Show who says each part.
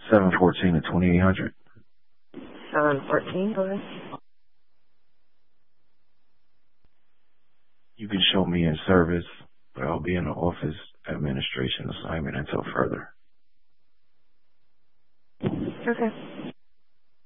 Speaker 1: 714 to 2800.
Speaker 2: 714, okay.
Speaker 1: You can show me in service, but I'll be in the office administration assignment until further.
Speaker 2: Okay.